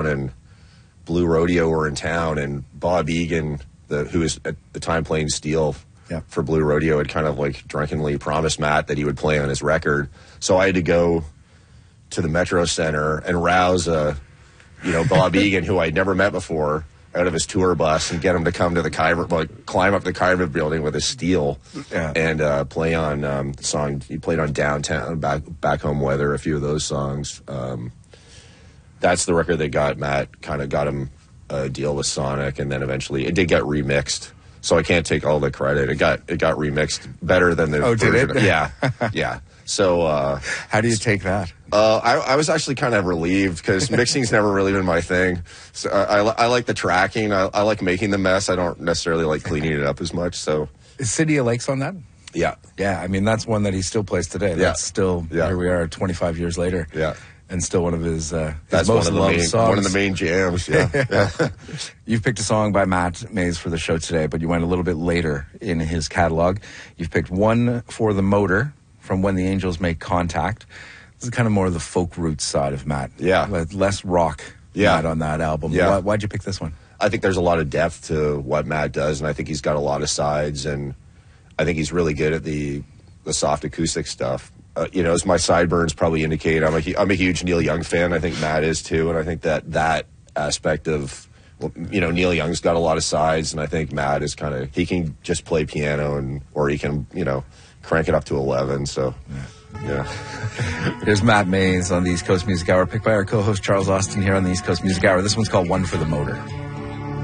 and Blue Rodeo were in town, and Bob Egan, who was at the time playing steel for Blue Rodeo, had kind of like drunkenly promised Matt that he would play on his record. So I had to go to the Metro Center and rouse Bob Egan, who I'd never met before, out of his tour bus and get him to come to the climb up the Kaiser building with his steel and play on the song. He played on Downtown, Back Home Weather, a few of those songs. That's the record that got him a deal with Sonic, and then eventually it did get remixed. So I can't take all the credit. It got remixed better than the version. Did it? Yeah. So how do you take that? I was actually kind of relieved because mixing's never really been my thing. So I like the tracking. I like making the mess. I don't necessarily like cleaning it up as much. So is City of Lakes on that? Yeah. Yeah, I mean, that's one that he still plays today. That's still, here we are 25 years later. Yeah. And still one of his that's most loved songs. One of the main jams, yeah. You've picked a song by Matt Mays for the show today, but you went a little bit later in his catalog. You've picked One for the Motor from When the Angels Make Contact. This is kind of more of the folk roots side of Matt. Yeah. Less rock Matt on that album. Yeah. Why'd you pick this one? I think there's a lot of depth to what Matt does, and I think he's got a lot of sides, and I think he's really good at the soft acoustic stuff. As my sideburns probably indicate, I'm a huge Neil Young fan. I think Matt is too, and I think that aspect of, Neil Young's got a lot of sides, and I think Matt is he can just play piano or he can, crank it up to 11. So, yeah. Here's Matt Mays on the East Coast Music Hour, picked by our co-host Charles Austin here on the East Coast Music Hour. This one's called One for the Motor.